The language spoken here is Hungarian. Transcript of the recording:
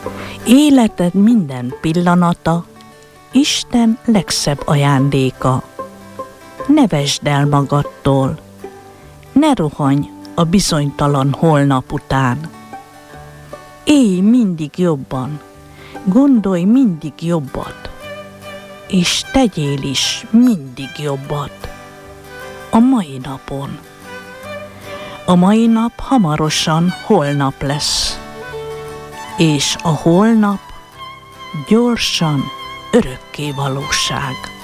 Életed minden pillanata Isten legszebb ajándéka. Ne vesd el magadtól, ne rohanj a bizonytalan holnap után. Élj mindig jobban, gondolj mindig jobbat, és tegyél is mindig jobbat a mai napon. A mai nap hamarosan holnap lesz, és a holnap gyorsan örökké valóság.